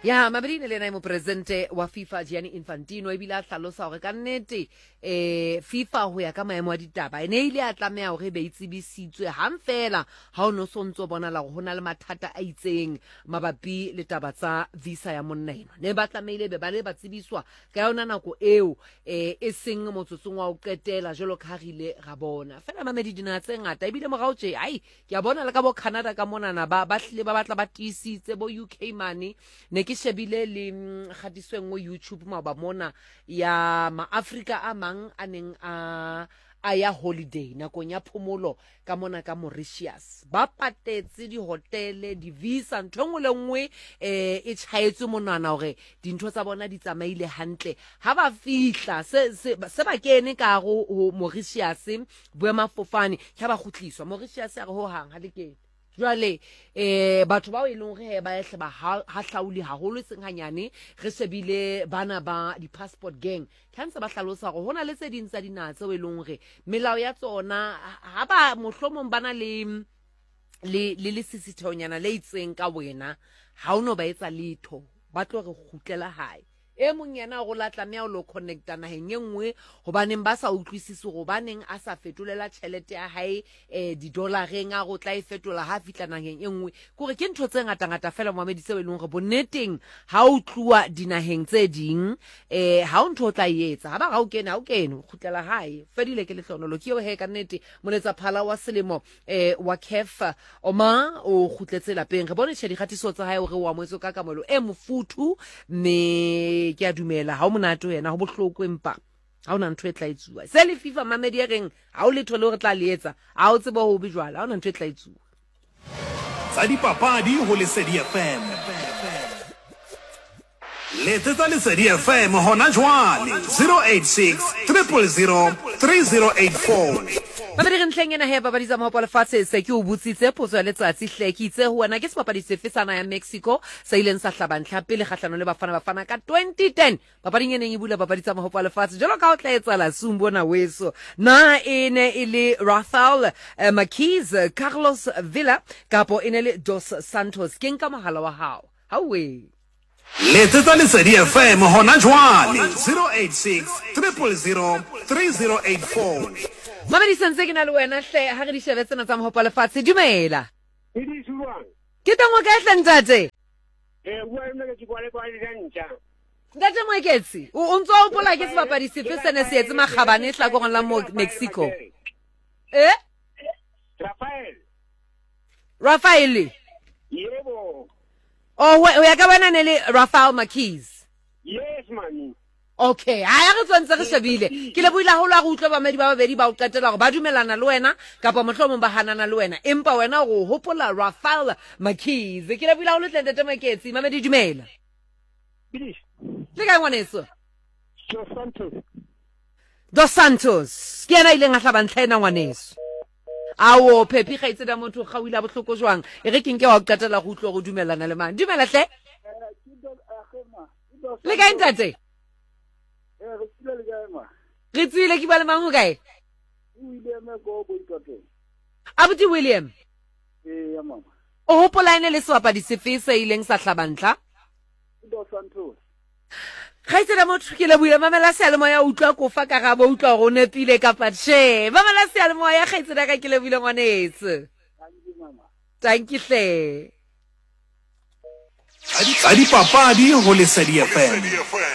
Ya mabedine le na mo presidente wa FIFA Gianni Infantino e bila hlalosa hore ka nnete FIFA ho ya ka maemo a ditaba ene ile a tlamea hore be itsebisitswe hang fela ha o no sontso bona la hona le mathata a itseng mabapi le taba tsa visa ya monna eno ne ba tlameile be ba le ba tsebiswa ka yona nako eo e seng motsotsong wa o qetela jolo kharile ga bona fela mamedi dina tse ngata ebile morao tje ai ke a bona le ka bo Canada ka mona na ba hlile ba batla ba tisitse bo UK money ne ke shebile le khatisweng mo YouTube ma ba mona ya maAfrika a mang a neng a ya holiday nakong ya phomolo ka mona ka Mauritius ba patetse di hotele di visa nthongwe le nngwe e tshaetswe monana hore dintho tsa bona di tsamaile hantle ha ba fihla se ba kene ka go Mauritius boemafofane ha ba khutliswa Mauritius a re ho hang ha le kene jwale batho ba e leng re ba ehle ba hahlauli haholo seng hanyane re sebile bana ba di passport gang kanse ba hlalosa go hona le tse ding tsa dinatse we leng re melao ya tsona ha ba mohlomong bana le sisithonyana le itseng ka wena ha ono ba etsa letho ba tlo re khutlela hae e mong yena go la tlamea o lo connecta naheng e nngwe hobaneng ba sa utlwisise gobaneng a sa fetolela tšhelete ya hae di-dollareng a go tla e fetola ha fitla naheng e nngwe kore ke ntho tse ngata fela mohamedi tse e leng gore bonneteng ha o tluwa dinaheng tse ding ha o ntho o tla etsa ha ba ga o kene khutlela hae fedile ke lehlonolo ke yo he ka nnete moletsa phala wa selemo wa Kef Oma o khutletse lapeng re bone tshedi khatiso tsa hae o re wa moetso ka kamolo e mofuthu me ke a dumela ha o monate wena ho bohloko empa ha ona ntho e tla itsuwa se le FIFA mamedi ya reng ha o letho le re tla letsa ha o tseba ho bijwala ha ona ntho e tla itsuwa tsa dipapadi ho Lesedi FM letsetsa Lesedi FM hona jwale 086 000 3084 Mabedi re ntleng ena he babadi tsa mahopo lefatshe se ke o butsitse potso ya letsatsi hlekitse ho wena ke sebapadi sefe sana ya Mexico sa ileng sa hlabantlha pele kgahlano le bafana ka 2010 papading ene e bula babadi tsa mahopo lefatshe jalo ka o tla etsa la sumbona weso na ene ile Rafael Marquez Carlos Villa kapo ene le Dos Santos ke nka mohala wa hao hawe letsetsa Lesedi FM hona jwale 086 000 3084 Mabedi sentse ke na le wena hle ha re di shebe tsena tsa mahopo lefatshe dumela ke tangwa ka hle ntate bua nna ke kwale kwa le ntja ntate moeketsi o ntso o pola ke sebapadi sefe sene se etse makgabane hla go la Mexico Rafael yebo o ya ka bana ne le Rafael Marquez yes man okay ha re tswantse re shebile ke le buila ho la go utlwa bamedi ba babedi ba o qetela go ba dumelana le wena kapa mohlomong ba hanana le wena empa wena go hopola Rafael Marquez ke le buila ho le tlente maketsi mamedi dumela le ka ngwaneso Dos Santos ke ena ile nga hlabantlhena ngwaneso awo pepi ga itse da motho ga o ila bohloko jwang e re keng ke wa o qetela go utlwa go dumelana le mang dumela hle le ka ntate re tsile ke ba le mang ho kae abuti William o hopola ene le sebapadi sefe se ileng sa hlabantla ga itse da motho ke le buile mamela sealemoya utlwa kofa karabo utlwa go nepile ka patshe mamela sealemoya ga itse da ka ke le buile ngwanetse thank you hle tsa dipapadi ho Lesedi FM